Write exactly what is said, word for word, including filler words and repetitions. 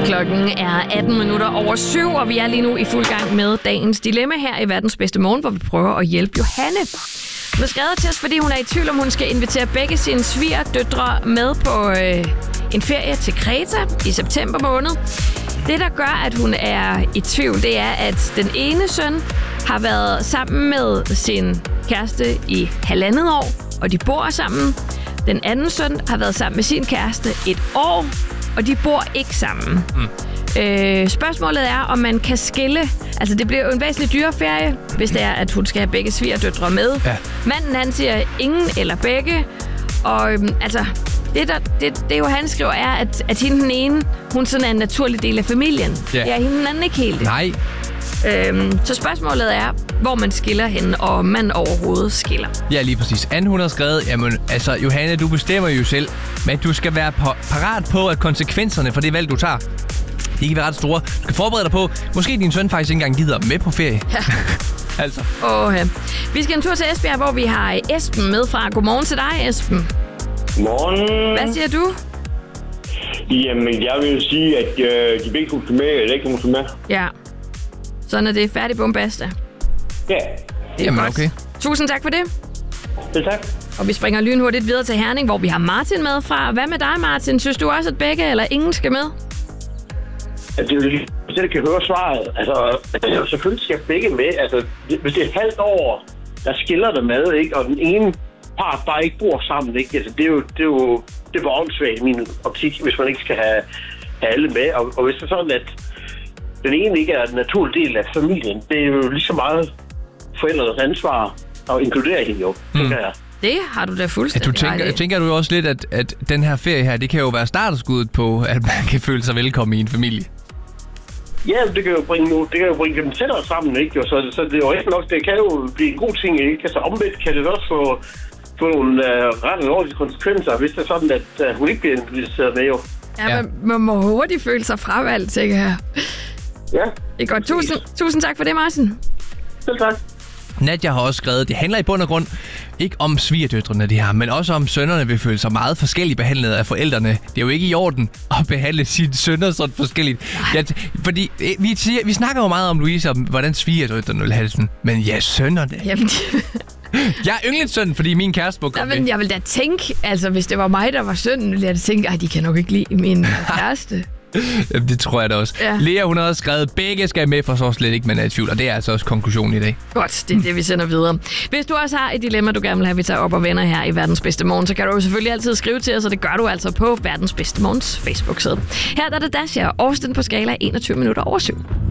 Klokken er atten minutter over syv, og vi er lige nu i fuld gang med dagens dilemma her i Verdens Bedste Morgen, hvor vi prøver at hjælpe Johanne. Hun har skrevet til os, fordi hun er i tvivl om, hun skal invitere begge sine svigerdøtre med på øh, en ferie til Kreta i september måned. Det, der gør, at hun er i tvivl, det er, at den ene søn har været sammen med sin kæreste i halvandet år, og de bor sammen. Den anden søn har været sammen med sin kæreste et år, og de bor ikke sammen. Mm. Øh, spørgsmålet er, om man kan skille. Altså, det bliver jo en væsentlig dyre ferie, hvis det er, at hun skal have begge svigerdøtre med. Ja. Manden, han siger ingen eller begge. Og øhm, altså, det, der, det, det jo han skriver, er, at, at hende den ene, hun sådan er en naturlig del af familien. Ja. Det er hende den anden ikke helt. Nej. Øhm, så spørgsmålet er, hvor man skiller hende, og om man overhovedet skiller. Ja, lige præcis. Anne, hun har skrevet, jamen, altså, Johanne, du bestemmer jo selv, men du skal være parat på, at konsekvenserne for det valg, du tager, de kan være ret store. Du skal forberede dig på, måske din søn faktisk ikke engang gider med på ferie. Ja. altså. Åh, ja. Vi skal en tur til Esbjerg, hvor vi har Esben med fra. Godmorgen til dig, Esben. Godmorgen. Hvad siger du? Jamen, jeg vil sige, at øh, de begge to skal med, eller ikke nogen skal med. Ja. Sådan er det. Færdig bombasta. Ja. Det er Jamen, godt. okay. Tusind tak for det. Selv tak. Og vi springer lynhurtigt videre til Herning, hvor vi har Martin med fra. Hvad med dig, Martin? Synes du også, at begge eller ingen skal med? Altså, det er jo det, der kan høre svaret. Altså, selvfølgelig skal begge med. Altså, hvis det er et halvt år, der skiller det med, ikke? Og den ene part bare ikke bor sammen, ikke? Altså, det er jo, det er jo, det er åndssvagt i min optik, hvis man ikke skal have, have alle med. Og, og hvis det er sådan, at den ene ikke er en naturlig del af familien, det er jo lige så meget forældrenes ansvar at inkludere hende jo, mm. tænker jeg. Det har du da fuldstændig. Ja, du tænker, tænker du jo også lidt, at, at den her ferie her, det kan jo være startskuddet på, at man kan føle sig velkommen i en familie. Ja, det kan jo bringe, det kan jo bringe dem tættere sammen, ikke? Så, så det er jo ikke nok, det kan jo blive en god ting, ikke? Altså omvendt kan det også få, få nogle uh, ret alvorlige konsekvenser, hvis det er sådan, at uh, hun ikke bliver inviteret med, jo. Ja, ja. Man, man må hurtigt føle sig fravalgt, tænker jeg. Ja. Det er godt. Tusind, tusind tak for det, Martin. Selv tak. Nadia har også skrevet, det handler i bund og grund ikke om svigerdøtrene, de har, men også om sønnerne vil føle sig meget forskelligt behandlet af forældrene. Det er jo ikke i orden at behandle sine sønner sådan forskelligt. Ja, fordi vi, siger, vi snakker jo meget om Louise, om hvordan svigerdøtrene vil have sådan, men ja, sønnerne. Jamen, jeg er yndlingssøn, fordi min kæreste må komme med. Jeg vil da tænke, altså hvis det var mig, der var sønnen, ville jeg da tænke, at de kan nok ikke lide min kæreste. Jamen, det tror jeg da også. Ja. Lea, hun har også skrevet, begge skal med, for så slet ikke, man er i tvivl. Og det er altså også konklusionen i dag. Godt, det er det, vi sender videre. Hvis du også har et dilemma, du gerne vil have, vi tager op og vender her i Verdens Bedste Morgen, så kan du jo selvfølgelig altid skrive til os, og det gør du altså på Verdens Bedste Morgens Facebook-side. Her der er det Dasha og Austin på skala enogtyve minutter over syv.